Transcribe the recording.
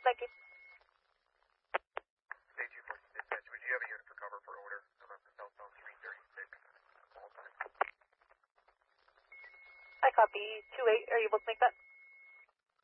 Thank you. State 240 dispatch, would you have a unit for cover for odor? I'm at the cell phone 336 all time. I copy 28. Are you able to make that?